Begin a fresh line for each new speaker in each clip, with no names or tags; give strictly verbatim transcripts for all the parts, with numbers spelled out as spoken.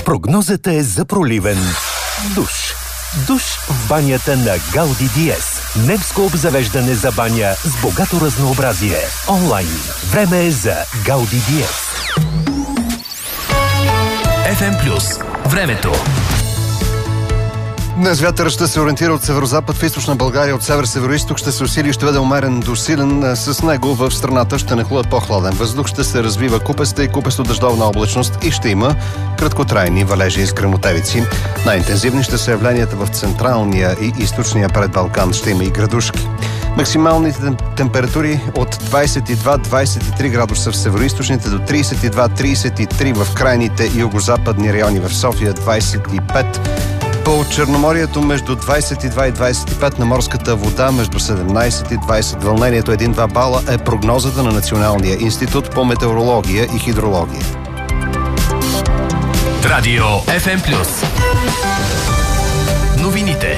Прогнозата е за проливен душ. Душ в банята на Гауди Диез. Немско обзавеждане за баня с богато разнообразие. Онлайн. Време е за Гауди Диез.
Еф Ем Плюс. Времето.
Днес вятърът ще се ориентира от северозапад в източна България, от север-североизток ще се усили и ще бъде умерен до силен. С него в страната ще нахлуе по-хладен въздух, ще се развива купеста и купесто-дъждовна облачност и ще има краткотрайни валежи и гръмотевици. Най-интензивни ще са явленията в централния и източния предбалкан. Ще има и градушки. Максималните температури от двадесет и два до двадесет и три градуса в североизточните до тридесет и два до тридесет и три в крайните югозападни райони, в София двадесет и пет. По Черноморието между двадесет и два и двадесет и пет, на морската вода между седемнадесет и двадесет. Вълнението един до два бала е прогнозата на Националния институт по метеорология и хидрология.
Радио Еф Ем Плюс. Новините.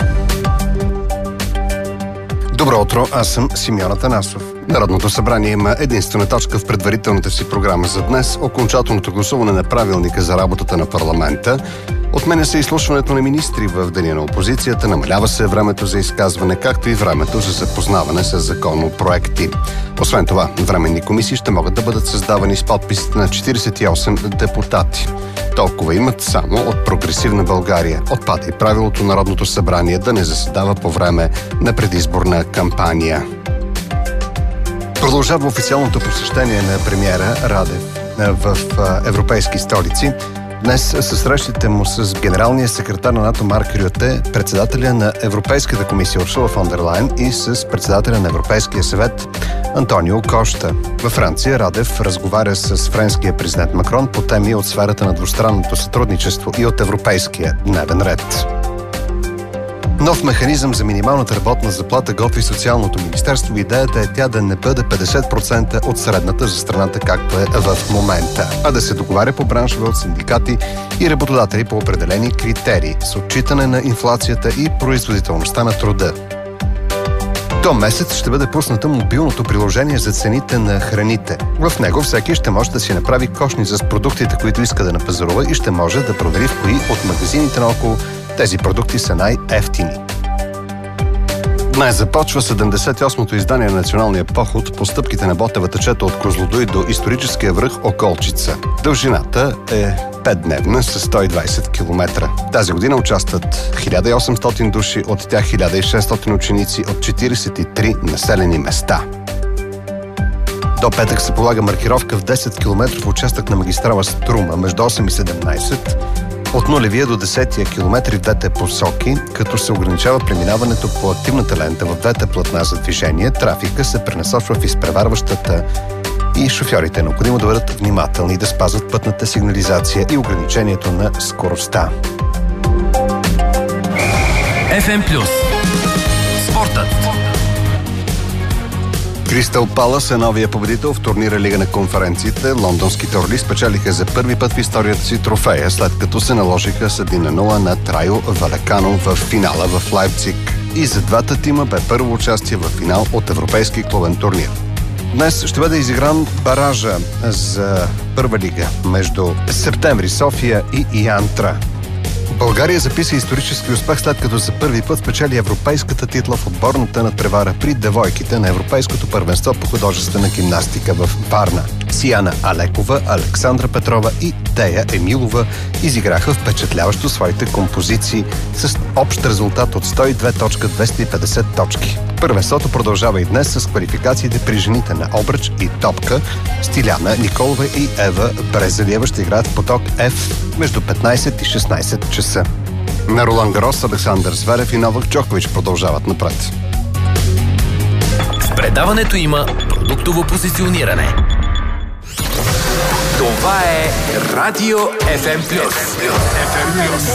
Добро утро, аз съм Симеон Атанасов. Народното събрание има единствена точка в предварителната си програма за днес – окончателното гласуване на правилника за работата на парламента. Отменя се изслушването на министри в деня на опозицията, намалява се времето за изказване, както и времето за запознаване с законопроекти. Освен това, временни комисии ще могат да бъдат създавани с подписите на четиридесет и осем депутати. Толкова имат само от Прогресивна България. Отпада и правилото Народното събрание да не заседава по време на предизборна кампания. Продължава официалното посещение на премиера Радев в европейски столици. Днес със срещите му с генералния секретар на НАТО Марк Рюте, председателя на Европейската комисия Урсула фон дер Лайен и с председателя на Европейския съвет Антонио Кошта. Във Франция Радев разговаря с френския президент Макрон по теми от сферата на двустранното сътрудничество и от европейския дневен ред. Нов механизъм за минималната работна заплата готви Социалното министерство. Идеята е тя да не бъде петдесет процента от средната за страната, както е в момента, а да се договаря по браншове от синдикати и работодатели по определени критерии с отчитане на инфлацията и производителността на труда. До месец ще бъде пусната мобилното приложение за цените на храните. В него всеки ще може да си направи кошница с продуктите, които иска да напазарува, и ще може да провери в кои от магазините наоколо тези продукти са най-евтини. Днес започва седемдесет и осмото издание на националния поход по стъпките на Ботева течета от Козлодуй до историческия връх Околчица. Дължината е петдневна с сто и двадесет километра. Тази година участват хиляда и осемстотин души, от тях хиляда и шестстотин ученици от четиридесет и три населени места. До петък се полага маркировка в десет километров участък на магистрала Струма между осем и седемнадесет, от нулевия до десетия километри в двете посоки, като се ограничава преминаването по активната лента в двете платна за движение. Трафика се пренасочва в изпреварващата и шофьорите е необходимо да бъдат внимателни и да спазват пътната сигнализация и ограничението на скоростта.
Еф Ем Плюс. Спортът.
Кристал Палас е новия победител в турнира Лига на конференциите. Лондонските орли спечелиха за първи път в историята си трофея, след като се наложиха с един на нула на Райо Валекано в финала в Лайпциг. И за двата тима бе първо участие в финал от европейски клубен турнир. Днес ще бъде изигран баража за първа лига между Септември София и Янтра. България записа исторически успех, след като за първи път спечели европейската титла в отборната надпревара при девойките на Европейското първенство по художествена гимнастика в Варна. Сияна Алекова, Александра Петрова и Дея Емилова изиграха впечатляващо своите композиции с общ резултат от сто и две точки двеста и петдесет точки. Първенството продължава и днес с квалификациите при жените на обръч и топка. Стиляна Николова и Ева Брезалиева ще играят в поток F между петнадесет и шестнадесет часа. На Ролан Гарос Александър Зверев и Новак Джокович продължават напред.
В предаването има продуктово позициониране. Това е Радио Еф Ем Плюс.